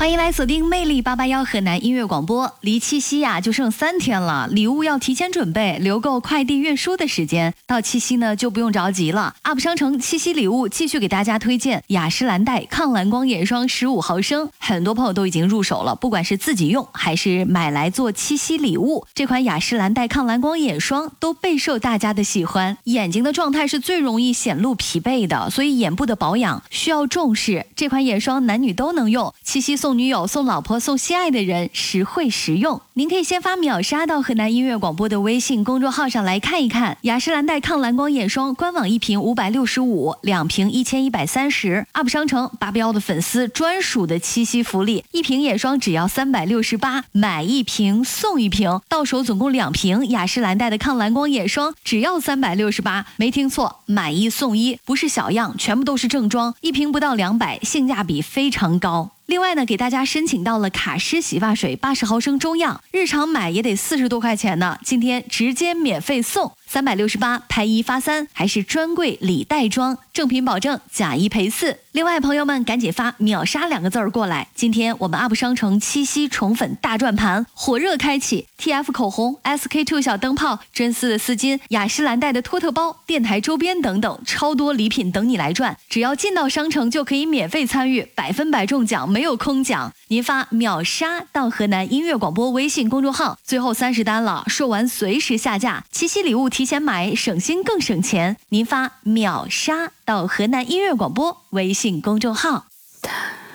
欢迎来锁定魅力881河南音乐广播。离七夕呀就剩3天了，礼物要提前准备，留够快递运输的时间。到七夕呢就不用着急了。UP 商城七夕礼物继续给大家推荐雅诗兰黛抗蓝光眼霜15毫升，很多朋友都已经入手了，不管是自己用还是买来做七夕礼物，这款雅诗兰黛抗蓝光眼霜都备受大家的喜欢。眼睛的状态是最容易显露疲惫的，所以眼部的保养需要重视。这款眼霜男女都能用，七夕送女友、送老婆、送心爱的人，实惠实用。您可以先发秒杀到河南音乐广播的微信公众号上来看一看。雅诗兰黛抗蓝光眼霜官网1瓶565，2瓶1130。UP 商城881的粉丝专属的七夕福利，1瓶眼霜只要368，买1瓶送1瓶，到手总共2瓶雅诗兰黛的抗蓝光眼霜，只要368。没听错，买1送1，不是小样，全部都是正装，1瓶不到200，性价比非常高。另外呢，给大家申请到了卡诗洗发水80毫升中样，日常买也得40多块钱呢，今天直接免费送368，拍1发3，还是专柜礼袋装，正品保证，假1赔4。另外朋友们赶紧发秒杀2个字过来。今天我们 UP 商城七夕宠粉大转盘火热开启， TF 口红、SK2 小灯泡、真丝的丝巾、雅诗兰黛的托特包、电台周边等等，超多礼品等你来赚。只要进到商城就可以免费参与，100%中奖，没有空奖。您发秒杀到河南音乐广播微信公众号，最后30单了，售完随时下架。七夕礼物提前买，省心更省钱。您发秒杀到河南音乐广播微信公众号。